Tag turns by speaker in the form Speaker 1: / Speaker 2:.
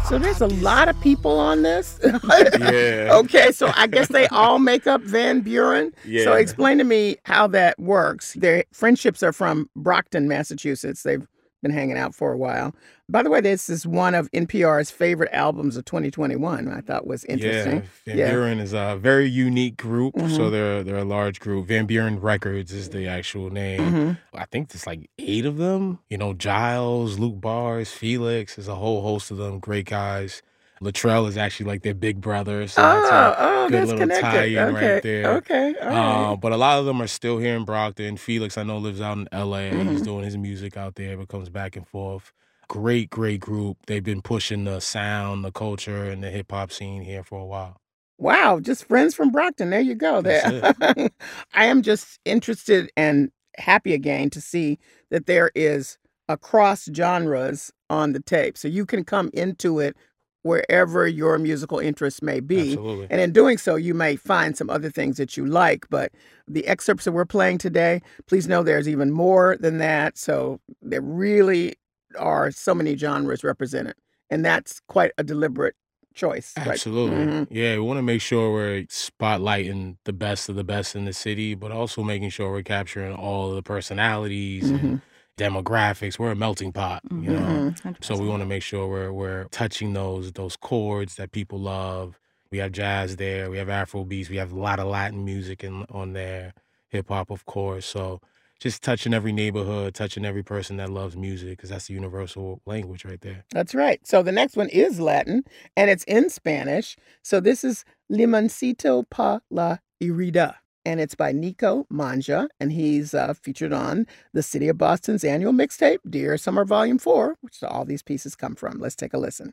Speaker 1: So there's a lot of people on this.
Speaker 2: Yeah.
Speaker 1: Okay, so I guess they all make up Van Buren. So
Speaker 2: Yeah.
Speaker 1: explain to me how that works. Their friendships are from Brockton, Massachusetts. They've been hanging out for a while. By the way, this is one of NPR's favorite albums of 2021. I thought was
Speaker 2: Yeah,
Speaker 1: interesting.
Speaker 2: Van
Speaker 1: Yeah.
Speaker 2: Buren is a very unique group. So
Speaker 1: Mhm.
Speaker 2: they're a large group. Van Buren Records is the actual name.
Speaker 1: Mhm.
Speaker 2: I think there's like 8 of them. You know, Giles, Luke Bars, Felix, there's a whole host of them. Great guys. Latrell is actually like their big brother, so that's a good
Speaker 1: That's
Speaker 2: little
Speaker 1: connected.
Speaker 2: tie-in right
Speaker 1: Okay.
Speaker 2: there.
Speaker 1: Okay. All right.
Speaker 2: But a lot of them are still here in Brockton. Felix, I know, lives out in LA. He's
Speaker 1: Mhm.
Speaker 2: doing his music out there, but comes back and forth. Great, great group. They've been pushing the sound, the culture, and the hip hop scene here for a while.
Speaker 1: Wow, just friends from Brockton. There you go.
Speaker 2: That's
Speaker 1: There.
Speaker 2: it.
Speaker 1: I am just interested and happy again to see that there is across genres on the tape. So you can come into it wherever your musical interests may be.
Speaker 2: Absolutely.
Speaker 1: And in doing so, you may find some other things that you like. But the excerpts that we're playing today, please know there's even more than that. So there really are so many genres represented. And that's quite a deliberate choice, right?
Speaker 2: Absolutely.
Speaker 1: Mhm.
Speaker 2: Yeah, we want to make sure we're spotlighting the best of the best in the city, but also making sure we're capturing all of the personalities and
Speaker 1: Mhm.
Speaker 2: demographics. We're a melting pot, you know.
Speaker 1: Mhm.
Speaker 3: Mhm,
Speaker 2: So we
Speaker 3: 100%.
Speaker 2: want to make sure we're touching those chords that people love. We have jazz there, we have Afro beats, we have a lot of Latin music on there, hip hop, of course. So just touching every neighborhood, touching every person that loves music, because that's the universal language right there.
Speaker 1: That's right. So the next one is Latin and it's in Spanish. So this is Limoncito pa la Irida. And it's by Nico Manja. And he's featured on the City of Boston's annual mixtape, Dear Summer Volume 4, which all these pieces come from. Let's take a listen.